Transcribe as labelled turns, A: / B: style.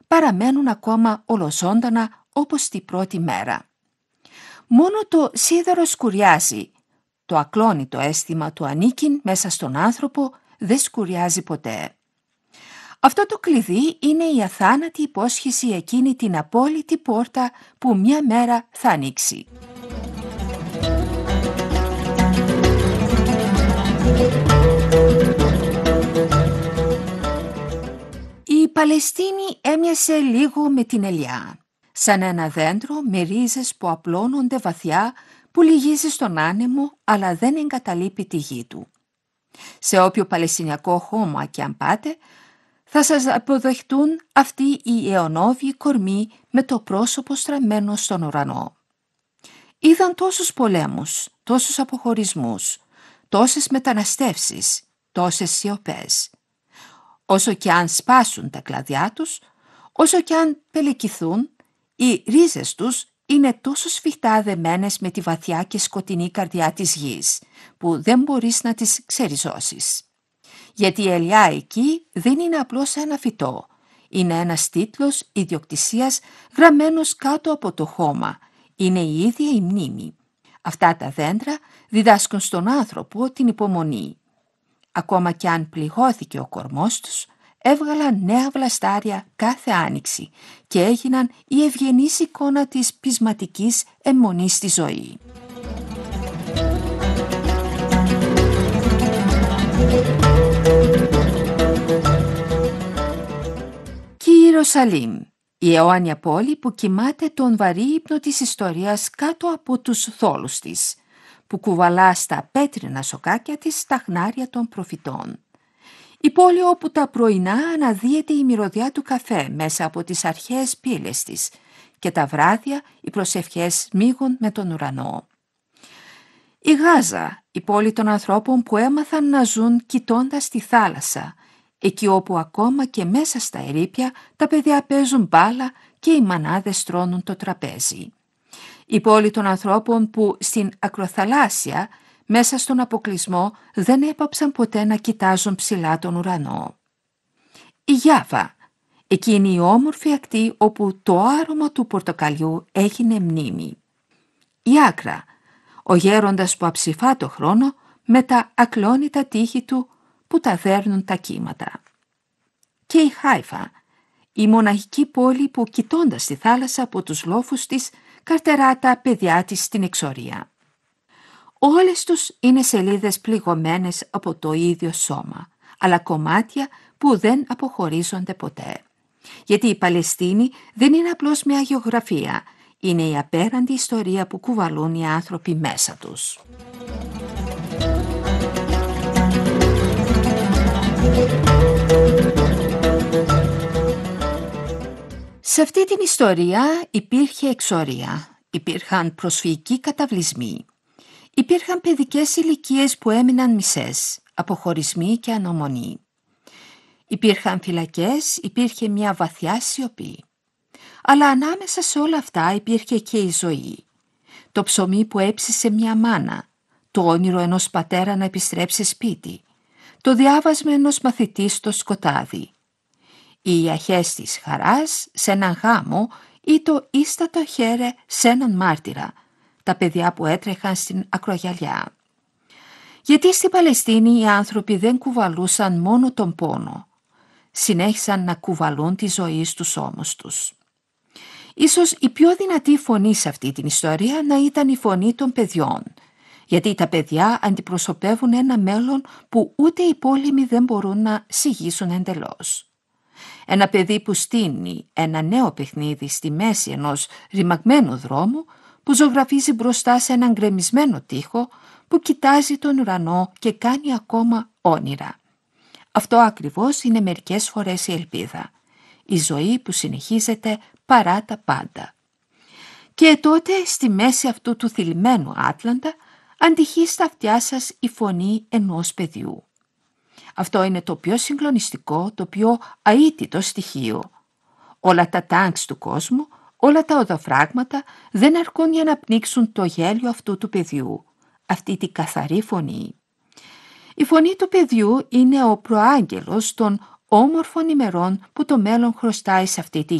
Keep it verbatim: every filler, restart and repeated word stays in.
A: παραμένουν ακόμα ολοζώντανα όπως την πρώτη μέρα. Μόνο το σίδερο σκουριάζει. Το ακλόνητο αίσθημα του ανήκειν μέσα στον άνθρωπο δεν σκουριάζει ποτέ. Αυτό το κλειδί είναι η αθάνατη υπόσχεση εκείνη την απόλυτη πόρτα που μια μέρα θα ανοίξει. Η Παλαιστίνη έμοιασε λίγο με την ελιά, σαν ένα δέντρο με ρίζες που απλώνονται βαθιά, που λυγίζει στον άνεμο αλλά δεν εγκαταλείπει τη γη του. Σε όποιο παλαιστινιακό χώμα και αν πάτε, θα σας αποδεχτούν αυτοί οι αιωνόβιοι κορμοί με το πρόσωπο στραμμένο στον ουρανό. Είδαν τόσους πολέμους, τόσους αποχωρισμούς, τόσες μεταναστεύσεις, τόσες σιωπές. Όσο και αν σπάσουν τα κλαδιά τους, όσο και αν πελεκηθούν, οι ρίζες τους είναι τόσο σφιχτά δεμένες με τη βαθιά και σκοτεινή καρδιά της γης, που δεν μπορείς να τις ξεριζώσεις. Γιατί η ελιά εκεί δεν είναι απλώς ένα φυτό, είναι ένας τίτλος ιδιοκτησίας γραμμένος κάτω από το χώμα, είναι η ίδια η μνήμη. Αυτά τα δέντρα διδάσκουν στον άνθρωπο την υπομονή. Ακόμα κι αν πληγώθηκε ο κορμός τους, έβγαλαν νέα βλαστάρια κάθε άνοιξη και έγιναν η ευγενής εικόνα της πεισματικής αιμονής στη ζωή. Και η Ιερουσαλήμ, η αιώνια πόλη που κοιμάται τον βαρύ ύπνο της ιστορίας κάτω από τους θόλους της, που κουβαλά στα πέτρινα σοκάκια της τα χνάρια των προφητών. Η πόλη όπου τα πρωινά αναδύεται η μυρωδιά του καφέ μέσα από τις αρχαίες πύλες της και τα βράδια οι προσευχές μίγουν με τον ουρανό. Η Γάζα, η πόλη των ανθρώπων που έμαθαν να ζουν κοιτώντας τη θάλασσα, εκεί όπου ακόμα και μέσα στα ερείπια τα παιδιά παίζουν μπάλα και οι μανάδες τρώνουν το τραπέζι. Η πόλη των ανθρώπων που στην ακροθαλάσσια, μέσα στον αποκλεισμό, δεν έπαψαν ποτέ να κοιτάζουν ψηλά τον ουρανό. Η Γιάβα, εκείνη η όμορφη ακτή όπου το άρωμα του πορτοκαλιού έγινε μνήμη. Η Άκρα, ο γέροντας που αψηφά το χρόνο με τα ακλόνητα τείχη του που τα δέρνουν τα κύματα. Και η Χάιφα, η μοναχική πόλη που κοιτώντας τη θάλασσα από τους λόφους της καρτερά τα παιδιά της στην εξορία. Όλες τους είναι σελίδες πληγωμένες από το ίδιο σώμα, αλλά κομμάτια που δεν αποχωρίζονται ποτέ. Γιατί η Παλαιστίνη δεν είναι απλώς μια γεωγραφία, είναι η απέραντη ιστορία που κουβαλούν οι άνθρωποι μέσα τους. Σε αυτή την ιστορία υπήρχε εξορία, υπήρχαν προσφυγικοί καταβλισμοί, υπήρχαν παιδικές ηλικίες που έμειναν μισές, αποχωρισμοί και ανομονή. Υπήρχαν φυλακές, υπήρχε μια βαθιά σιωπή. Αλλά ανάμεσα σε όλα αυτά υπήρχε και η ζωή. Το ψωμί που έψησε μια μάνα, το όνειρο ενός πατέρα να επιστρέψει σπίτι, το διάβασμα ενός μαθητή στο σκοτάδι, οι αχές της χαράς σε έναν γάμο ή το ίστατο χέρε σε έναν μάρτυρα, τα παιδιά που έτρεχαν στην ακρογιαλιά. Γιατί στην Παλαιστίνη οι άνθρωποι δεν κουβαλούσαν μόνο τον πόνο, συνέχισαν να κουβαλούν τη ζωή στους ώμους τους. Ίσως η πιο δυνατή φωνή σε αυτή την ιστορία να ήταν η φωνή των παιδιών, γιατί τα παιδιά αντιπροσωπεύουν ένα μέλλον που ούτε οι πόλεμοι δεν μπορούν να συγγύσουν εντελώς. Ένα παιδί που στείνει ένα νέο παιχνίδι στη μέση ενός ρημαγμένου δρόμου, που ζωγραφίζει μπροστά σε έναν γκρεμισμένο τοίχο, που κοιτάζει τον ουρανό και κάνει ακόμα όνειρα. Αυτό ακριβώς είναι μερικές φορές η ελπίδα, η ζωή που συνεχίζεται παρά τα πάντα. Και τότε στη μέση αυτού του θυλιμένου Άτλαντα αντυχεί στα αυτιά σας η φωνή ενός παιδιού. Αυτό είναι το πιο συγκλονιστικό, το πιο αίτητο στοιχείο. Όλα τα τάγκς του κόσμου, όλα τα οδοφράγματα δεν αρκούν για να πνίξουν το γέλιο αυτού του παιδιού, αυτή τη καθαρή φωνή. Η φωνή του παιδιού είναι ο προάγγελος των όμορφων ημερών που το μέλλον χρωστάει σε αυτή τη